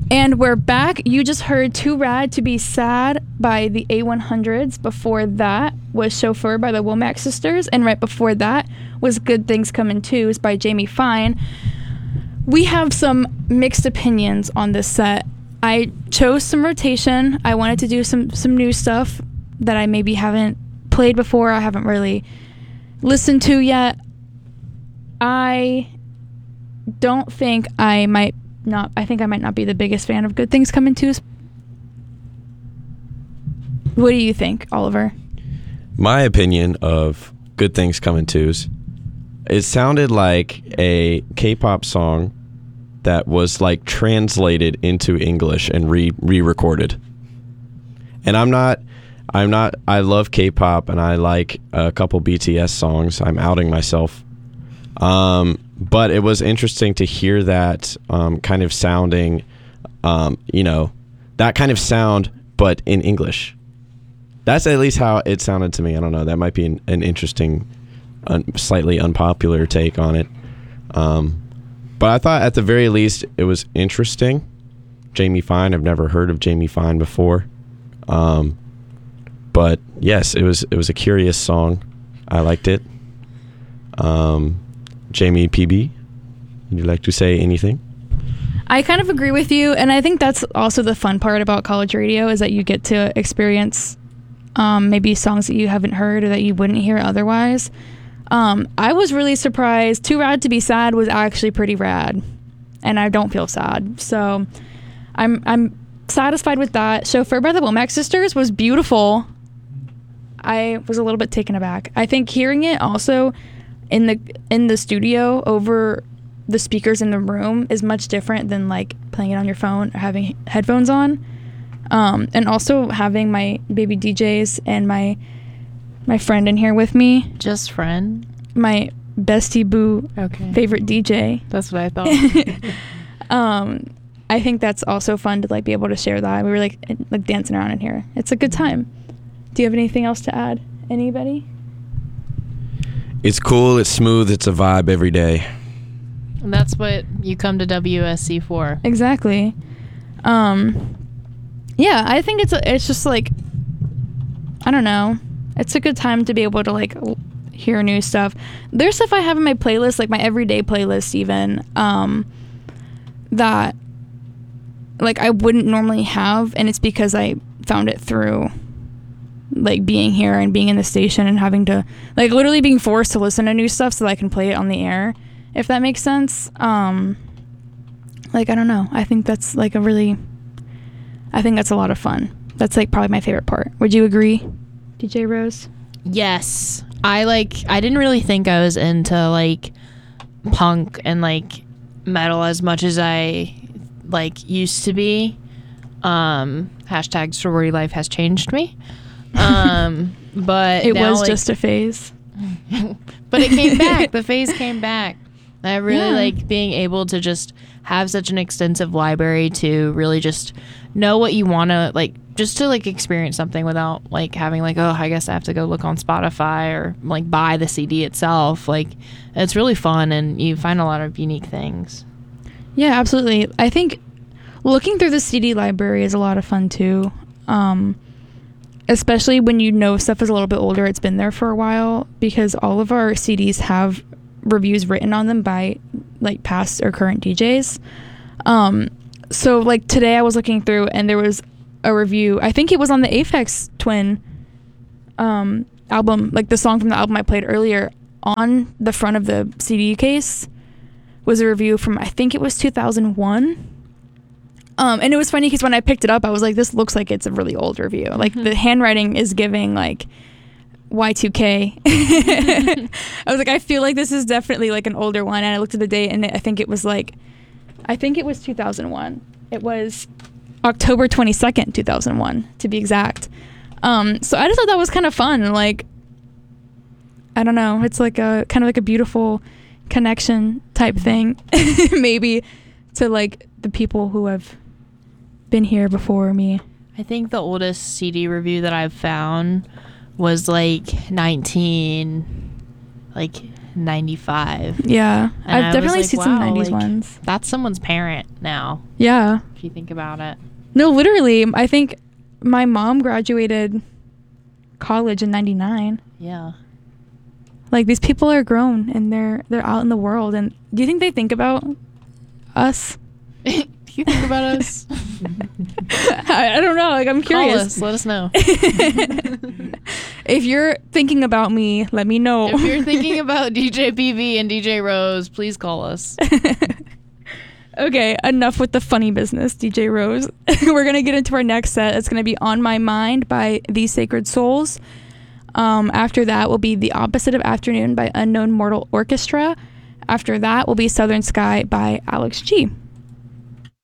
And we're back. You just heard Too Rad to Be Sad by the A100s. Before that was Chauffeur by the Womack Sisters. And right before that was Good Things Coming Twos by Jamie Fine. We have some mixed opinions on this set. I chose some rotation. I wanted to do some new stuff that I maybe haven't played before. I haven't really listened to yet. I don't think I might not be the biggest fan of Good Things Coming Twos. What do you think, Oliver? My opinion of Good Things Coming Twos, it sounded like a K-pop song that was like translated into English and re-recorded. And I love K-pop and I like a couple BTS songs. I'm outing myself. But it was interesting to hear that kind of sounding, that kind of sound, but in English. That's at least how it sounded to me. I don't know. That might be an interesting, slightly unpopular take on it. But I thought at the very least it was interesting. Jamie Fine, I've never heard of Jamie Fine before. But yes, it was a curious song. I liked it. Jamie PB, would you like to say anything? I kind of agree with you, and I think that's also the fun part about college radio is that you get to experience maybe songs that you haven't heard or that you wouldn't hear otherwise. I was really surprised. Too Rad to Be Sad was actually pretty rad, and I don't feel sad, so I'm satisfied with that. Chauffeur by the Womack Sisters was beautiful. I was a little bit taken aback. I think hearing it also in the studio over the speakers in the room is much different than like playing it on your phone or having headphones on. And also having my baby DJs and my friend in here with me. Just friend? My bestie boo favorite DJ. That's what I thought. I think that's also fun to like be able to share that. We were like dancing around in here. It's a good time. Do you have anything else to add? Anybody? It's cool, it's smooth, it's a vibe every day. And that's what you come to WSC for. Exactly. Yeah, I think it's just like, I don't know. It's a good time to be able to like hear new stuff. There's stuff I have in my playlist, like my everyday playlist even, that like I wouldn't normally have, and it's because I found it through like being here and being in the station and having to like literally being forced to listen to new stuff so that I can play it on the air, if that makes sense. Like I don't know, I think that's like a lot of fun. That's like probably my favorite part. Would you agree, DJ Rose? Yes. I didn't really think I was into like punk and like metal as much as I like used to be. Hashtag sorority life has changed me. But it now, was just a phase. But it came back. The phase came back. I really like being able to just have such an extensive library to really just know what you want to like, just to like experience something without like having like, oh, I guess I have to go look on Spotify or like buy the CD itself. Like it's really fun and you find a lot of unique things. Yeah, absolutely. I think looking through the CD library is a lot of fun too. Especially when you know stuff is a little bit older, it's been there for a while, because all of our CDs have reviews written on them by like past or current DJs. So like today I was looking through and there was a review, I think it was on the Aphex Twin album, like the song from the album I played earlier. On the front of the CD case was a review from, I think it was 2001. And it was funny because when I picked it up, I was like, this looks like it's a really old review. Like the handwriting is giving like Y2K. I was like, I feel like this is definitely like an older one. And I looked at the date and I think it was 2001. It was October 22nd, 2001 to be exact. So I just thought that was kind of fun. Like, I don't know. It's like a kind of like a beautiful connection type thing, maybe, to like the people who have been here before me. I think the oldest CD review that I've found was like 95. Yeah. And I I've was definitely like, seen some wow, 90s like, ones. That's someone's parent now, Yeah. if you think about it. No, literally, I think my mom graduated college in 99. Yeah. Like, these people are grown and they're out in the world. And do you think they think about us? Do you think about us? I don't know. Like, I'm Call curious. us. Let us know. If you're thinking about me, let me know. If you're thinking about DJ PV and DJ Rose, please call us. Okay, enough with the funny business, DJ Rose. We're going to get into our next set. It's going to be On My Mind by These Sacred Souls. After that will be The Opposite of Afternoon by Unknown Mortal Orchestra. After that will be Southern Sky by Alex G.